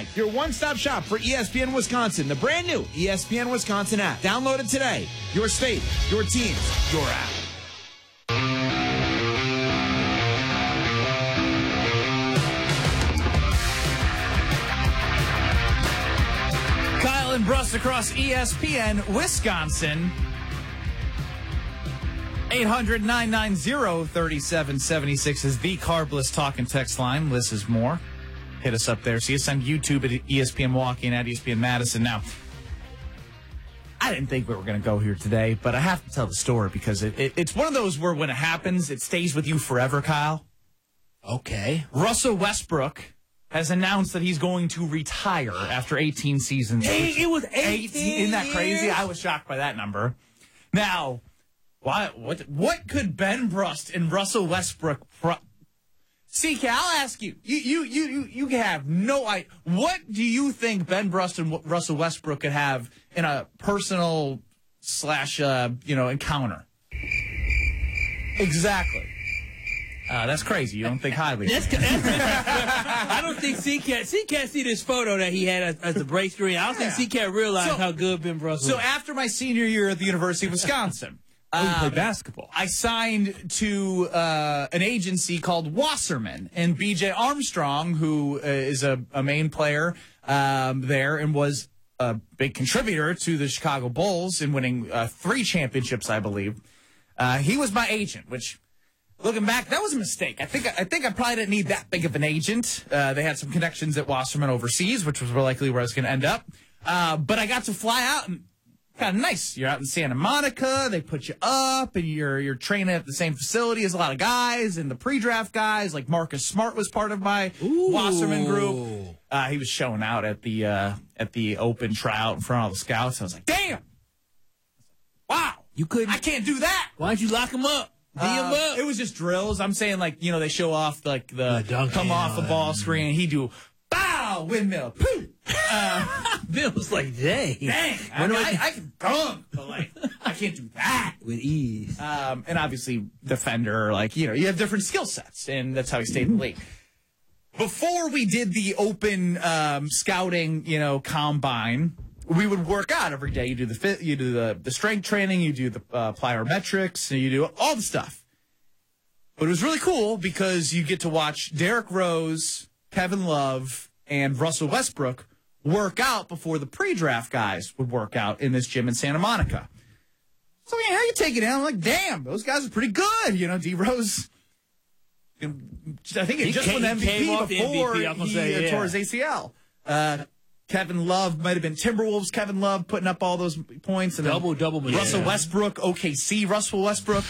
Online, your one-stop shop for ESPN Wisconsin, the brand new ESPN Wisconsin app. Download it today. Your state, your teams, your app. Kyle and Brust across ESPN Wisconsin. 800-990-3776 is the Carbless talk and text line. Liz is more. Hit us up there. See us on YouTube at ESPN Milwaukee and at ESPN Madison. Now, I didn't think we were going to go here today, but I have to tell the story because it's one of those where when it happens, it stays with you forever, Kyle. Okay. Russell Westbrook has announced that he's going to retire after 18 seasons. It was 18. Isn't that crazy? I was shocked by that number. Now, what could Ben Brust and Russell Westbrook? CK, I'll ask you. You have no idea. What do you think Ben Brust and Russell Westbrook could have in a personal / encounter? Exactly. That's crazy. You don't think highly. I don't think C can't see this photo that he had as the break screen. I don't think C can't realize how good Ben Brust was. So after my senior year at the University of Wisconsin, you played basketball. I signed to an agency called Wasserman, and B.J. Armstrong, who is a main player there and was a big contributor to the Chicago Bulls in winning 3 championships, I believe. He was my agent, which, looking back, that was a mistake. I think I probably didn't need that big of an agent. They had some connections at Wasserman overseas, which was likely where I was going to end up. But I got to fly out and kind of nice. You're out in Santa Monica. They put you up, and you're training at the same facility as a lot of guys and the pre-draft guys. Like Marcus Smart was part of my Wasserman group. He was showing out at the open tryout in front of all the scouts. I was like, damn! Wow, You couldn't. I can't do that. Why'd you lock him up? D him up. It was just drills. I'm saying, they show off the dunk come off handle. the ball screen. He do bow windmill. Pooh. Bill was like, dang. I can dunk, but I can't do that With ease. and obviously defender, you have different skill sets, and that's how he stayed in the league. Before we did the open scouting, combine, we would work out every day. You do the strength training, you do the plyometrics, and you do all the stuff. But it was really cool because you get to watch Derrick Rose, Kevin Love, and Russell Westbrook work out before the pre-draft guys would work out in this gym in Santa Monica. So, you take it in. I'm like, damn, those guys are pretty good. D-Rose, I think he just won the MVP before he tore his ACL. Kevin Love might have been Timberwolves. Kevin Love putting up all those points. And Double. Russell Westbrook, OKC, Russell Westbrook.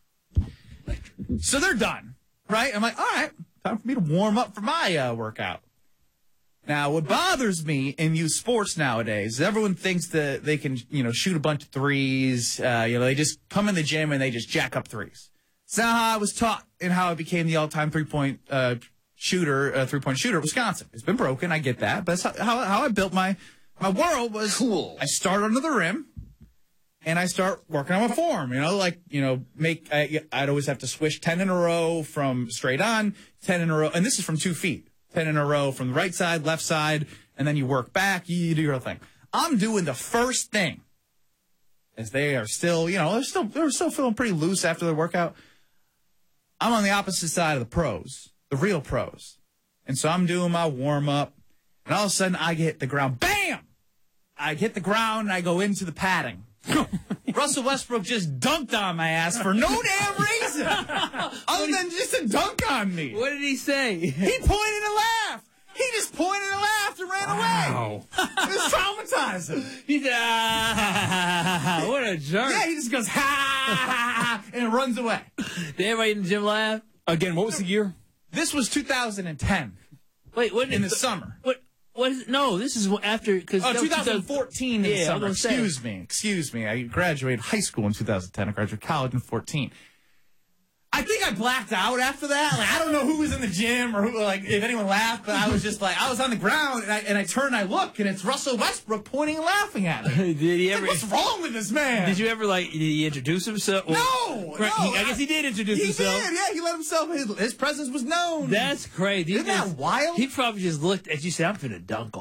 So they're done, right? I'm like, all right, time for me to warm up for my workout. Now, what bothers me in youth sports nowadays is everyone thinks that they can, shoot a bunch of threes. They just come in the gym and they just jack up threes. It's not how I was taught and how I became the all-time three-point shooter at Wisconsin. It's been broken. I get that. But that's how I built my world was cool. I start under the rim, and I start working on my form. I'd always have to swish 10 in a row from straight on, 10 in a row. And this is from 2 feet. 10 in a row from the right side, left side, and then you work back. You do your thing. I'm doing the first thing, as they are still, they're still feeling pretty loose after their workout. I'm on the opposite side of the pros, the real pros. And so I'm doing my warm-up, and all of a sudden I hit the ground. Bam! I hit the ground, and I go into the padding. Russell Westbrook just dunked on my ass for no damn reason, other than just to dunk on me. What did he say? He pointed and laughed. He just pointed and laughed and ran away. It was traumatizing. He said, what a jerk. Yeah, he just goes, ha, and runs away. Did everybody in the gym laugh? Again, what was the year? This was 2010. Wait, what? In the summer. What is? No, this is after. 2014 in the Yeah, summer. I was gonna Excuse me. I graduated high school in 2010. I graduated college in 2014. I think I blacked out after that. I don't know who was in the gym or if anyone laughed, but I was just I was on the ground and I turn and I look and it's Russell Westbrook pointing and laughing at me. Did he ever? What's wrong with this man? Did you ever did he introduce himself? No. I guess he did introduce himself. He did. Yeah, he let himself. His presence was known. That's crazy. Isn't that wild? He probably just looked at you and said, "I'm finna dunk